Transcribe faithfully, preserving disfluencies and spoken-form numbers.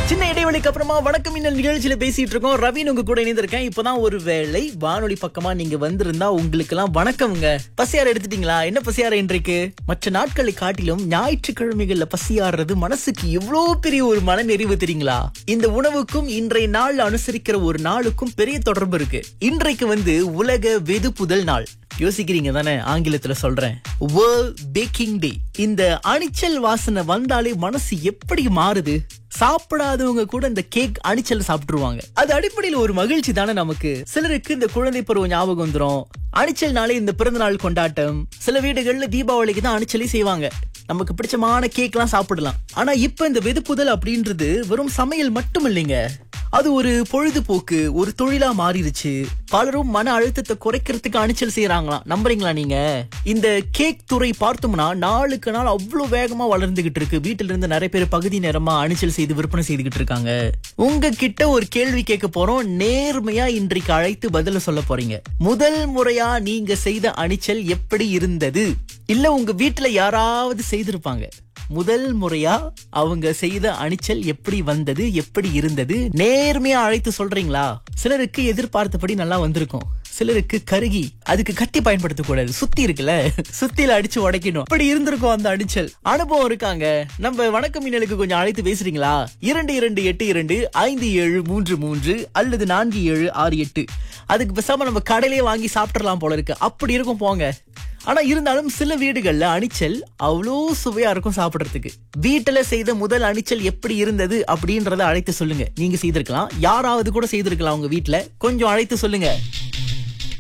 சின்ன இடைவெளிக்கு அப்புறமா வணக்கம் இன்னல் நிகழ்ச்சியில பேசிட்டு இருக்கோம். ரவீன் உங்க கூட இணைந்திருக்கேன். இப்பதான் ஒரு வேளை வானொலி பக்கமா நீங்க வந்திருந்தா உங்களுக்கு எல்லாம் வணக்கம்ங்க. பசியார எடுத்துட்டீங்களா? என்ன பசியார இன்றைக்கு? மற்ற நாட்களை காட்டிலும் ஞாயிற்றுக்கிழமைகள்ல பசியாடுறது மனசுக்கு எவ்வளவு பெரிய ஒரு மன நிறைவு தெரியுங்களா? இந்த உணவுக்கும் இன்றைய நாள் அனுசரிக்கிற ஒரு நாளுக்கும் பெரிய தொடர்பு இருக்கு. இன்றைக்கு வந்து உலக வெதுப்புதல் நாள். யோசிக்கிறீங்க தானே? ஆங்கிலத்துல சொல்றேன், வேர்ல்ட் பேக்கிங் டே. இந்த அணிச்சல் வாசனை வந்தாலே மனசு எப்படி மாறுது? சாப்பிடாதவங்க கூட இந்த கேக் அணிச்சல் சாப்பிட்டுருவாங்க. அது அடிப்படையில் ஒரு மகிழ்ச்சி தானே நமக்கு. சிலருக்கு இந்த குழந்தை பருவம் ஞாபகம் வந்துரும். அணிச்சல்னாலே இந்த பிறந்த நாள் கொண்டாட்டம். சில வீடுகள்ல தீபாவளிக்கு தான் அணிச்சலே செய்வாங்க. நமக்கு பிடிச்சமான கேக் எல்லாம் சாப்பிடலாம். ஆனா இப்ப இந்த வெதுப்புதல் அப்படின்றது வெறும் சமையல் மட்டும் இல்லைங்க. அது ஒரு பொழுதுபோக்கு, ஒரு தொழிலா மாறிடுச்சு. பலரும் மன அழுத்தத்தை குறைக்கிறதுக்கு அணிச்சல் செய்யறாங்களாம். நம்புறீங்களா நீங்க? இந்த கேக் துறை பார்த்தோம்னா நாளுக்கு நாள் அவ்வளவு வேகமா வளர்ந்துகிட்டு இருக்கு. வீட்டுல இருந்து நிறைய பேர் பகுதி நேரமா அணிச்சல் செய்து விற்பனை செய்துகிட்டு இருக்காங்க. உங்ககிட்ட ஒரு கேள்வி கேட்க போறோம். நேர்மையா இன்றைக்கு அழைத்து பதில சொல்ல போறீங்க. முதல் முறையா நீங்க செய்த அணிச்சல் எப்படி இருந்தது? இல்ல உங்க வீட்டுல யாராவது செய்திருப்பாங்க. முதல் முறையா அவங்க செய்த அணிச்சல் எப்படி வந்தது, எப்படி இருந்தது? நேர்மையா அழைத்து சொல்றீங்களா? சிலருக்கு எதிர்பார்த்தபடி நல்லா வந்திருக்கும். சிலருக்கு கருகி, அதுக்கு கத்தி பயன்படுத்த கூடாது, சுத்தி இருக்குல்ல, சுத்தில அடிச்சு உடைக்கணும், அப்படி இருந்திருக்கும் அந்த அணிச்சல். அனுபவம் இருக்காங்க. நம்ம வணக்கம் மின்னலுக்கு கொஞ்சம் அழைத்து பேசுறீங்களா? இரண்டு இரண்டு எட்டு இரண்டு ஐந்து ஏழு மூன்று மூன்று அல்லது நான்கு ஏழு ஆறு எட்டு. அதுக்கு பேசாம நம்ம கடையிலேயே வாங்கி சாப்பிடலாம் போல இருக்கு. அப்படி இருக்கும் போங்க. ஆனா இருந்தாலும் சில வீடுகள்ல அணிச்சல் அவ்வளோ சுவையா இருக்கும் சாப்பிடறதுக்கு. வீட்டுல செய்த முதல் அணிச்சல் எப்படி இருந்தது அப்படின்றத அழைத்து சொல்லுங்க. நீங்க செய்திருக்கலாம், யாராவது கூட செய்திருக்கலாம் உங்க வீட்டுல. கொஞ்சம் அழைத்து சொல்லுங்க.